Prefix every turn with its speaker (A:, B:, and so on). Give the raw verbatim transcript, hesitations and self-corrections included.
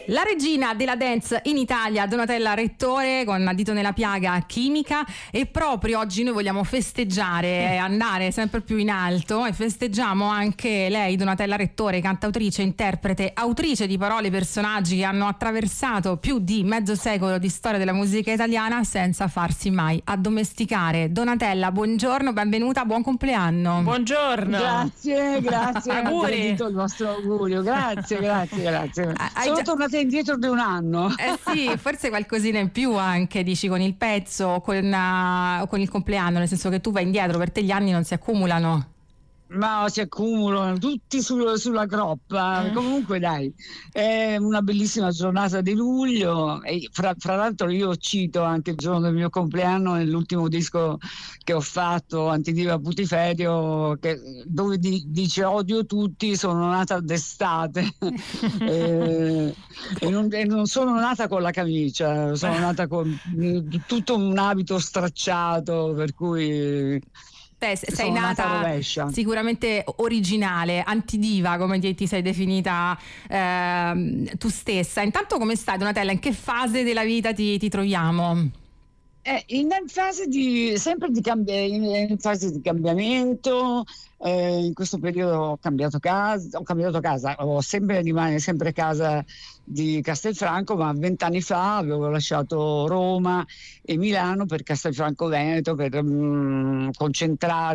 A: La regina della dance in Italia, Donatella Rettore, con Dito nella piaga, Chimica, e proprio oggi noi vogliamo festeggiare, andare sempre più in alto, e festeggiamo anche lei, Donatella Rettore, cantautrice, interprete, autrice di parole e personaggi che hanno attraversato più di mezzo secolo di storia della musica italiana senza farsi mai addomesticare. Donatella, buongiorno, benvenuta, buon compleanno.
B: Buongiorno.
C: Grazie, grazie.
B: Auguri.
C: Il vostro augurio, grazie, grazie, grazie.
A: Hai
C: Sono
A: già...
C: tornata indietro di un anno.
A: Eh sì, forse qualcosina in più anche, dici, con il pezzo o con, uh, con il compleanno, nel senso che tu vai indietro, per te gli anni non si accumulano.
C: Ma si accumulano tutti sul, sulla groppa.
A: Eh.
C: Comunque dai, è una bellissima giornata di luglio e fra, fra l'altro io cito anche il giorno del mio compleanno nell'ultimo disco che ho fatto, Antidiva Putiferio, che, dove di, dice odio tutti, sono nata d'estate e, e, non, e non sono nata con la camicia, sono nata con tutto un abito stracciato, per cui...
A: Te sei
C: Sono
A: nata,
C: nata
A: sicuramente originale, antidiva, come ti, ti sei definita eh, tu stessa. Intanto, come stai, Donatella? In che fase della vita ti, ti troviamo?
C: Eh, in fase di sempre di cambi- in fase di cambiamento. Eh, in questo periodo ho cambiato casa, ho cambiato casa, ho sempre rimane sempre casa di Castelfranco, ma vent'anni fa avevo lasciato Roma e Milano per Castelfranco Veneto per mh, concentrare